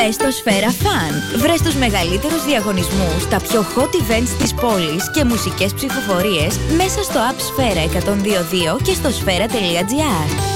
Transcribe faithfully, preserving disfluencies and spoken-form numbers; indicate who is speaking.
Speaker 1: Μπες στο Σφαίρα Fun. Βρες τους μεγαλύτερους διαγωνισμούς, τα πιο hot events της πόλης και μουσικές ψηφοφορίες μέσα στο app Σφαίρα εκατόν δύο δύο και στο σφαίρα τελεία τζι άρ.